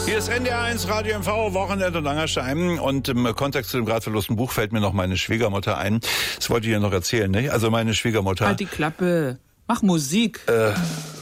Hier ist NDR1 Radio MV, Wochenende und Angerstein. Und im Kontext zu dem gerade verlosten Buch fällt mir noch meine Schwiegermutter ein. Das wollte ich ja noch erzählen, ne? Also meine Schwiegermutter. Halt die Klappe. Mach Musik.